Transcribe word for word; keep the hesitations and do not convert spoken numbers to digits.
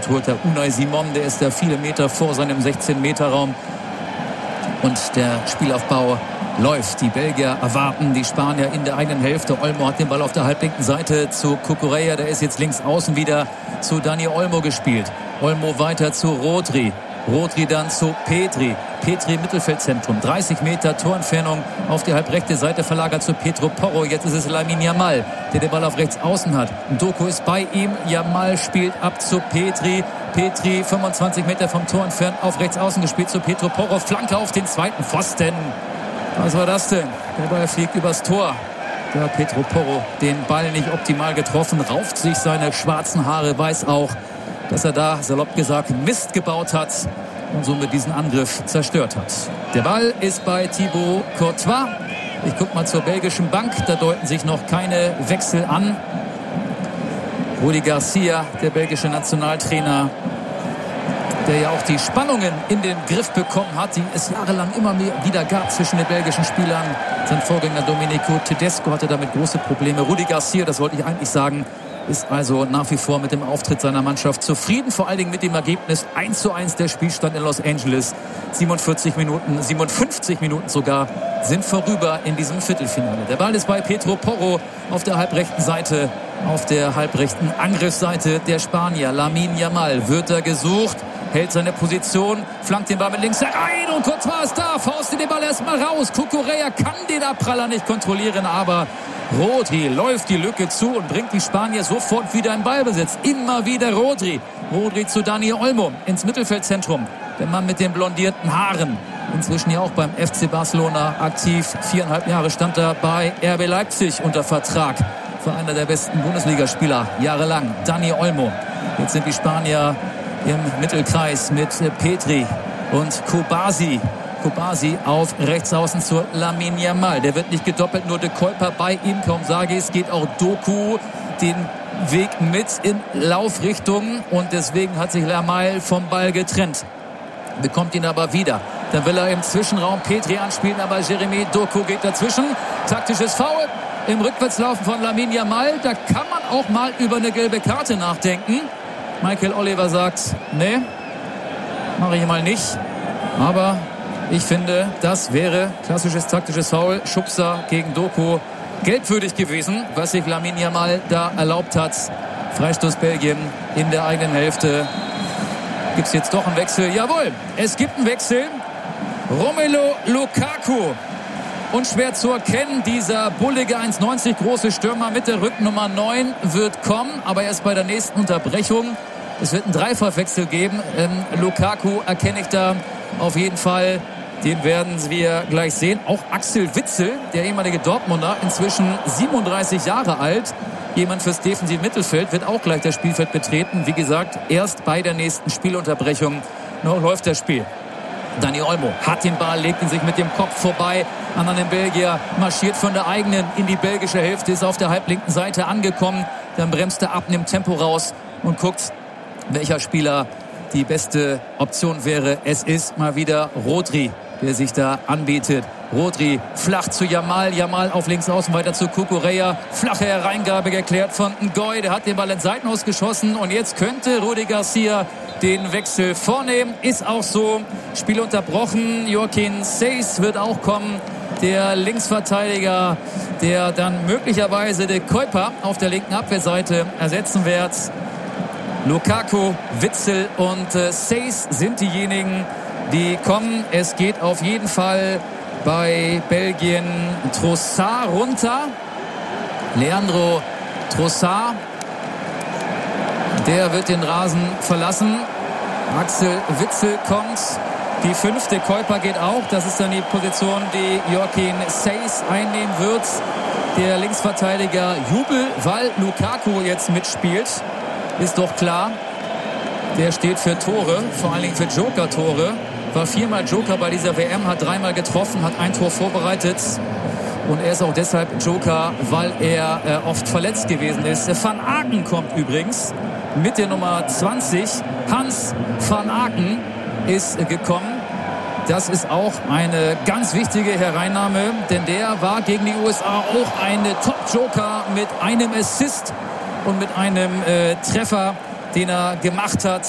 Torhüter Unai Simon, der ist da viele Meter vor seinem sechzehn-Meter-Raum. Und der Spielaufbau läuft. Die Belgier erwarten die Spanier in der eigenen Hälfte. Olmo hat den Ball auf der halblinken Seite zu Cucurella. Der ist jetzt links außen wieder zu Dani Olmo gespielt. Olmo weiter zu Rodri. Rodri dann zu Petri. Petri im Mittelfeldzentrum. dreißig Meter Torentfernung auf die halbrechte Seite verlagert zu Pedro Porro. Jetzt ist es Lamine Yamal, der den Ball auf rechts außen hat. Doku ist bei ihm. Yamal spielt ab zu Petri. Petri fünfundzwanzig Meter vom Tor entfernt auf rechts außen gespielt zu Pedro Porro. Flanke auf den zweiten Pfosten. Was war das denn? Der Ball fliegt übers Tor. Da hat Pedro Porro den Ball nicht optimal getroffen. Rauft sich seine schwarzen Haare. Weiß auch, dass er da, salopp gesagt, Mist gebaut hat und somit diesen Angriff zerstört hat. Der Ball ist bei Thibaut Courtois. Ich gucke mal zur belgischen Bank. Da deuten sich noch keine Wechsel an. Rudi Garcia, der belgische Nationaltrainer, der ja auch die Spannungen in den Griff bekommen hat, die es jahrelang immer wieder gab zwischen den belgischen Spielern. Sein Vorgänger Domenico Tedesco hatte damit große Probleme. Rudi Garcia, das wollte ich eigentlich sagen, ist also nach wie vor mit dem Auftritt seiner Mannschaft zufrieden. Vor allen Dingen mit dem Ergebnis eins zu eins. Der Spielstand in Los Angeles. siebenundvierzig Minuten, siebenundfünfzig Minuten sogar sind vorüber in diesem Viertelfinale. Der Ball ist bei Pedro Porro auf der halbrechten Seite. Auf der halbrechten Angriffsseite der Spanier. Lamine Yamal wird da gesucht. Hält seine Position, flankt den Ball mit links herein und Courtois ist da, faustet den Ball erstmal raus. Cucurella kann den Abpraller nicht kontrollieren, aber Rodri läuft die Lücke zu und bringt die Spanier sofort wieder in Ballbesitz. Immer wieder Rodri. Rodri zu Dani Olmo ins Mittelfeldzentrum. Der Mann mit den blondierten Haaren. Inzwischen ja auch beim F C Barcelona aktiv. Viereinhalb Jahre stand er bei R B Leipzig unter Vertrag. Für einer der besten Bundesligaspieler jahrelang. Dani Olmo. Jetzt sind die Spanier im Mittelkreis mit Petri und Kobasi. Kobasi auf rechts außen zu Lamine Yamal. Der wird nicht gedoppelt, nur De Kuyper bei ihm. Kaum sage ich, es geht auch Doku den Weg mit in Laufrichtung und deswegen hat sich Yamal vom Ball getrennt. Bekommt ihn aber wieder. Dann will er im Zwischenraum Petri anspielen, aber Jeremy Doku geht dazwischen. Taktisches Foul im Rückwärtslaufen von Lamine Yamal. Da kann man auch mal über eine gelbe Karte nachdenken. Michael Oliver sagt, nee, mache ich mal nicht. Aber ich finde, das wäre klassisches taktisches Foul. Schubser gegen Doku. Gelbwürdig gewesen, was sich Lamine Yamal da erlaubt hat. Freistoß Belgien in der eigenen Hälfte. Gibt es jetzt doch einen Wechsel? Jawohl, es gibt einen Wechsel. Romelu Lukaku. Unschwer zu erkennen, dieser bullige eins neunzig große Stürmer mit der Rücknummer neun wird kommen, aber erst bei der nächsten Unterbrechung. Es wird einen Dreifachwechsel geben. Ähm, Lukaku erkenne ich da auf jeden Fall. Den werden wir gleich sehen. Auch Axel Witsel, der ehemalige Dortmunder, inzwischen siebenunddreißig Jahre alt. Jemand fürs defensive Mittelfeld, wird auch gleich das Spielfeld betreten. Wie gesagt, erst bei der nächsten Spielunterbrechung noch läuft das Spiel. Dani Olmo hat den Ball, legt ihn sich mit dem Kopf vorbei an einen Belgier, marschiert von der eigenen in die belgische Hälfte, ist auf der halblinken Seite angekommen. Dann bremst er ab, nimmt Tempo raus und guckt, welcher Spieler die beste Option wäre. Es ist mal wieder Rodri, der sich da anbietet. Rodri flach zu Yamal, Yamal auf links außen weiter zu Cucurella. Flache Hereingabe geklärt von Ngoy, der hat den Ball ins Seitenhaus geschossen und jetzt könnte Rudi Garcia den Wechsel vornehmen. Ist auch so. Spiel unterbrochen. Joaquin Seyss wird auch kommen. Der Linksverteidiger, der dann möglicherweise De Kuyper auf der linken Abwehrseite ersetzen wird. Lukaku, Witsel und äh, Seyss sind diejenigen, die kommen. Es geht auf jeden Fall bei Belgien Trossard runter. Leandro Trossard. Der wird den Rasen verlassen. Axel Witsel kommt. Die fünfte Kuyper geht auch. Das ist dann die Position, die Joaquin Seyss einnehmen wird. Der Linksverteidiger Jubel, weil Lukaku jetzt mitspielt. Ist doch klar. Der steht für Tore, vor allen Dingen für Joker-Tore. War viermal Joker bei dieser W M, hat dreimal getroffen, hat ein Tor vorbereitet. Und er ist auch deshalb Joker, weil er äh, oft verletzt gewesen ist. Van Aken kommt übrigens mit der Nummer zwanzig. Hans van Aken ist äh, gekommen. Das ist auch eine ganz wichtige Hereinnahme, denn der war gegen die U S A auch ein Top-Joker mit einem Assist und mit einem äh, Treffer, den er gemacht hat.